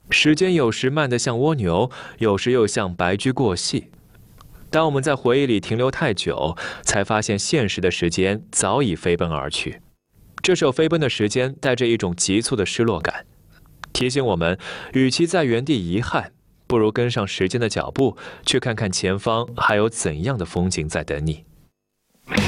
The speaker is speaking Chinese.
时间有时慢得像蜗牛，有时又像白驹过隙。当我们在回忆里停留太久，才发现现实的时间早已飞奔而去。这首飞奔的时间带着一种急促的失落感，提醒我们，与其在原地遗憾，不如跟上时间的脚步，去看看前方还有怎样的风景在等你。